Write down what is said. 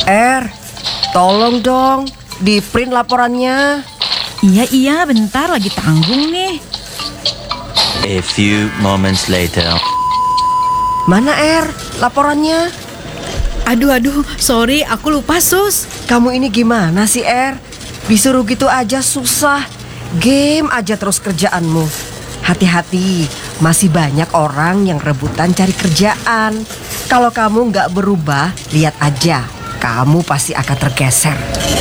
Tolong dong, di print laporannya. Iya, bentar lagi tanggung nih. A few moments later. Mana laporannya? Aduh, sorry, aku lupa, Sus. Kamu ini gimana sih, Disuruh gitu aja susah. Game aja terus kerjaanmu. Hati-hati, masih banyak orang yang rebutan cari kerjaan. Kalau kamu nggak berubah, lihat aja, kamu pasti akan tergeser.